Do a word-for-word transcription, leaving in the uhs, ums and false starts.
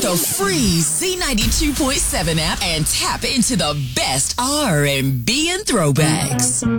the free Z ninety-two point seven app and tap into the best R and B and throwbacks.